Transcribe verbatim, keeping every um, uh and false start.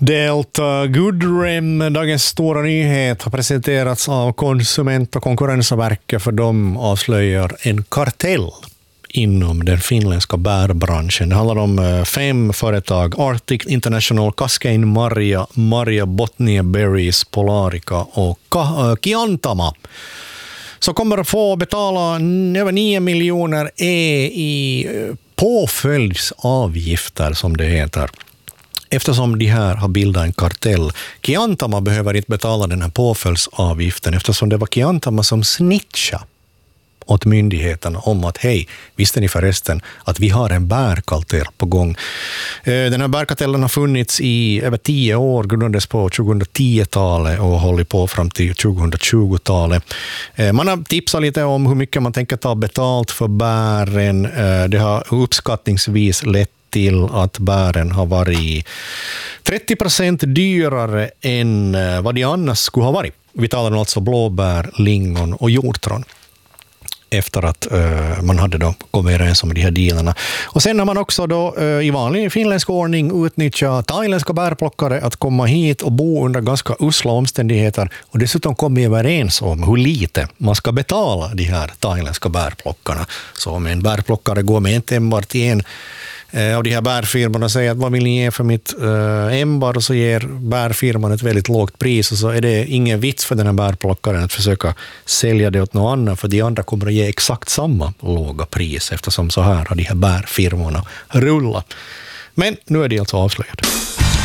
Delta Goodrem, dagens stora nyhet, har presenterats av Konsument- och konkurrensverket, för de avslöjar en kartell inom den finländska bärbranschen. Det handlar om fem företag: Arctic International, Cascade Marja, Marja Botnia Berries, Polarica och Kiantama. Så kommer att få betala över nio miljoner e i påföljdsavgifter, som det heter, eftersom de här har bildat en kartell. Kiantama behöver inte betala den här påföljdsavgiften, eftersom det var Kiantama som snitchade åt myndigheterna om att hej, visste ni förresten att vi har en bärkartell på gång. Den här bärkartellen har funnits i över tio år, grundades på tjugohundratio-talet och håller på fram till tjugotjugotalet. Man har tipsat lite om hur mycket man tänker ta betalt för bären. Det har uppskattningsvis lett till att bären har varit trettio procent dyrare än vad de annars skulle ha varit. Vi talar alltså blåbär, lingon och hjortron, efter att uh, man hade då kommit överens om de här dealarna. Och sen har man också då uh, i vanlig finländsk ordning utnyttjat thailändska bärplockare att komma hit och bo under ganska usla omständigheter, och dessutom kommit överens om hur lite man ska betala de här thailändska bärplockarna. Så om en bärplockare går med en ämbar till en av de här bärfirmorna och säger att vad vill ni ge för mitt uh, ämbar, och så ger bärfirman ett väldigt lågt pris, och så är det ingen vits för den här bärplockaren att försöka sälja det åt någon annan, för de andra kommer att ge exakt samma låga pris, eftersom så här har de här bärfirmorna rullat. Men nu är det alltså avslöjat.